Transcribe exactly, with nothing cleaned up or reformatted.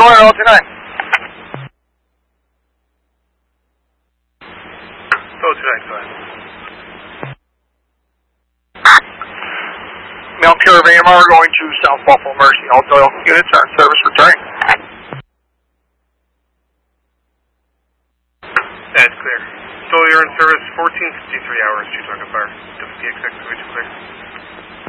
Doyle, L two nine. L two nine, go ahead. Mail carrier V M R going to South Buffalo Mercy. All Doyle units are in service returning. That's clear. Doyle, you're in service fourteen fifty-three hours, two target fire. W P X X, way too clear.